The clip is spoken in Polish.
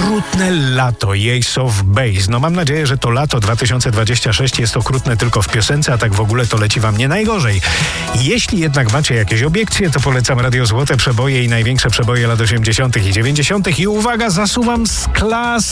okrutne lato Ace of Base. No mam nadzieję, że to lato 2026 jest okrutne tylko w piosence, a tak w ogóle to leci wam nie najgorzej. Jeśli jednak macie jakieś obiekcje, to polecam Radio Złote Przeboje i największe przeboje lat 80. i 90. I uwaga, zasuwam z klas